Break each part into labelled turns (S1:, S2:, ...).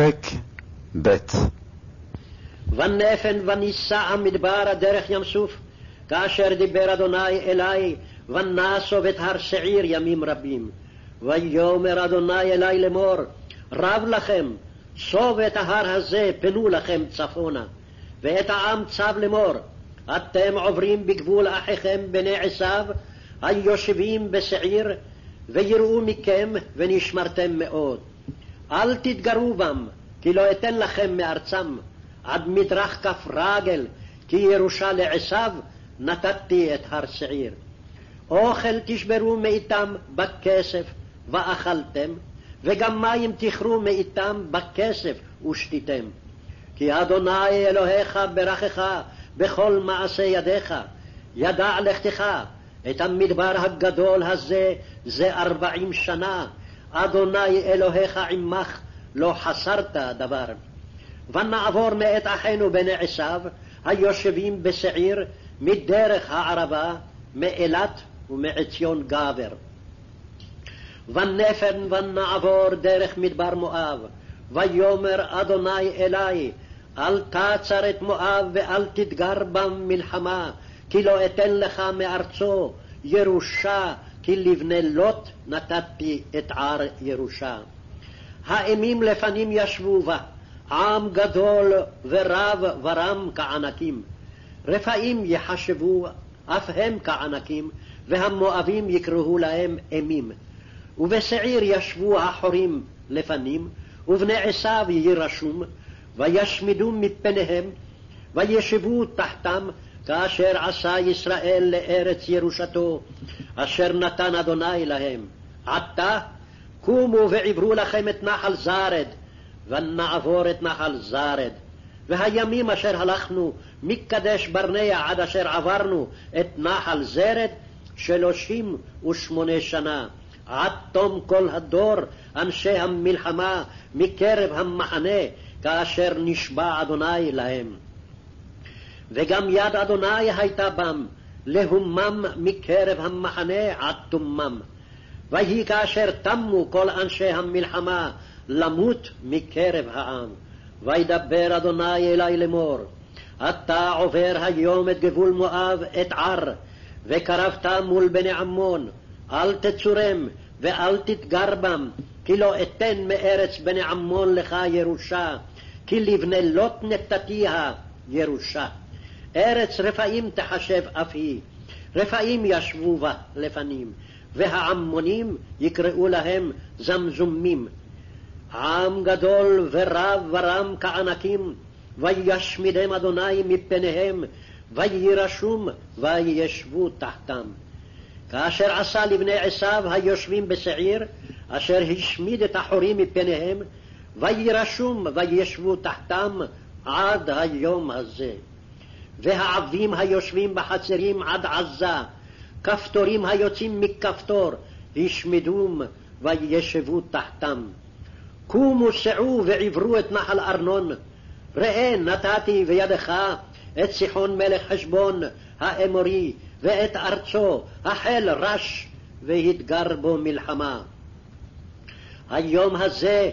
S1: פרק ב'.
S2: ונפן וניסע המדבר דרך ים סוף, כאשר דיבר אדוני אלי, ונסוב את הר שעיר ימים רבים. ויאמר אדוני אלי לאמור, רב לכם, סוב את ההר הזה, פנו לכם צפונה. ואת העם צב לאמור, אתם עוברים בגבול אחיכם בני עשיו, היושבים בשעיר, ויראו מכם ונשמרתם מאוד. אל תתגרו בם, כי לא אתן לכם מארצם, עד מדרך כף רגל, כי ירושה לעשיו נתתי את הר שעיר. אוכל תשברו מאיתם בכסף ואכלתם, וגם מים תכרו מאיתם בכסף ושתיתם. כי אדוני אלוהיך ברכך בכל מעשה ידיך, ידע לכתך את המדבר הגדול הזה זה 40 שנה, אדוני אלוהיך עמך, לא חסרת דבר. ונעבור מאת אחינו בני עשיו, היושבים בשעיר, מדרך הערבה, מאילת ומעציון גבר. ונפן ונעבור דרך מדבר מואב, ויאמר אדוני אלי, אל תעצר את מואב ואל תתגר בם מלחמה, כי לא אתן לך מארצו ירושה, כי לבני לוט נתתי את ער ירושה. האימים לפנים ישבו בה, עם גדול ורב ורם כענקים. רפאים יחשבו אף הם כענקים, והמואבים יקראו להם אימים. ובשעיר ישבו החורים לפנים, ובני עשיו יירשום, וישמידו מפניהם, וישבו תחתם, כאשר עשה ישראל לארץ ירושתו, אשר נתן אדוני להם. עתה קומו ועברו לכם את נחל זרד, ונעבור את נחל זרד. והימים אשר הלכנו מקדש ברנע עד אשר עברנו את נחל זרד 38 שנה, עד תום כל הדור אנשי המלחמה מקרב המחנה, כאשר נשבע אדוני להם. וגם יד אדוני הייתה בם, להומם מקרב המחנה עד תומם. ויהי כאשר תמו כל אנשי המלחמה למות מקרב העם. וידבר אדוני אלי לאמור, אתה עובר היום את גבול מואב את ער, וקרבת מול בני עמון, אל תצורם ואל תתגר בם, כי לא אתן מארץ בני עמון לך ירושה, כי לבני לוט נתתיה ירושה. ארץ רפאים תחשב אף היא, רפאים ישבו בה לפנים, והעמונים יקראו להם זמזומים. עם גדול ורב ורם כענקים, וישמידם אדוני מפניהם, וירשום וישבו תחתם. כאשר עשה לבני עשיו היושבים בשעיר, אשר השמיד את החורים מפניהם, וירשום וישבו תחתם עד היום הזה. והעבים היושבים בחצרים עד עזה, כפתורים היוצאים מכפתור, השמידום וישבו תחתם. קומו סעו ועברו את נחל ארנון, ראה נתתי בידך את סיחון מלך חשבון האמורי, ואת ארצו החל רש, והתגר בו מלחמה. היום הזה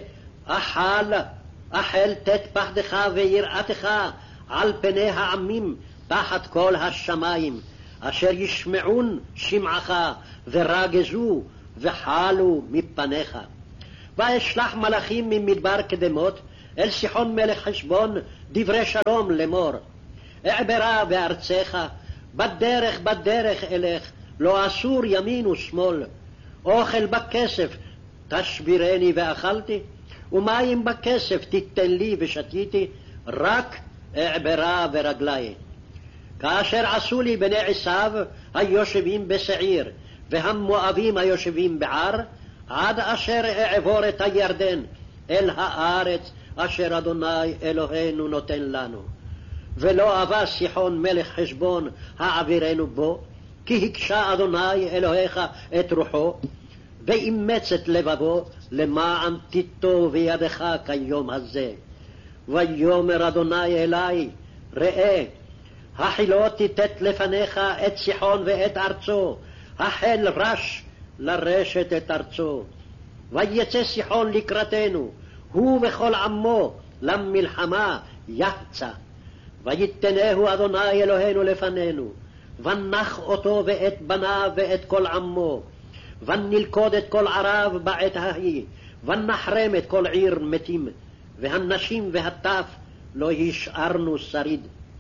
S2: החל תת פחדך ויראתך על פני העמים תחת כל השמיים, אשר ישמעון שמעך ורגזו וחלו מפניך. ואשלח מלאכים ממדבר קדמות אל סיחון מלך חשבון דברי שלום לאמור, אעברה בארצך, בדרך אלך, לא אסור ימין ושמאל. אוכל בכסף תשבירני ואכלתי, ומים בכסף תיתן לי ושתיתי, רק אעברה ברגלי. כאשר עשו לי בני עשיו היושבים בשעיר, והמואבים היושבים בער, עד אשר אעבור את הירדן אל הארץ אשר אדוני אלוהינו נותן לנו. ולא אבא סיחון מלך חשבון העבירנו בו, כי הקשה אדוני אלוהיך את רוחו, ואימץ את לבבו למען תיטו בידך כיום הזה. ויאמר אדוני אלי, ראה, החילו תיתת לפניך את סיחון ואת ארצו, החל רש לרשת את ארצו. ויצא סיחון לקראתנו, הוא וכל עמו למלחמה יחצה. ויתנהו אדוני אלוהינו לפנינו, ונח אותו ואת בניו ואת כל עמו, ונלכוד את כל ערב בעת ההיא, ונחרם את כל עיר מתים, והנשים והטף לא השארנו שריד.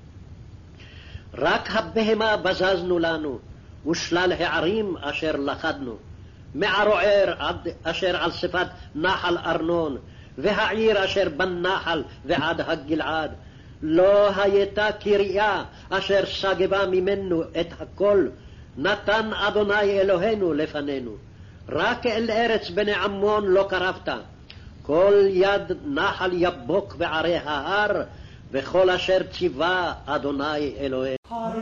S2: רק הבהמה בזזנו לנו, ושלל הערים אשר לכדנו, מערוער עד אשר על שפת נחל ארנון, והעיר אשר בנחל ועד הגלעד. לא הייתה קריה אשר סגבה ממנו את הכל, נתן אדוני אלוהינו לפנינו. רק אל ארץ בני עמון לא קרבת, כל יד נחל יבוק בערי ההר, וכל אשר ציווה אדוני אלוהינו.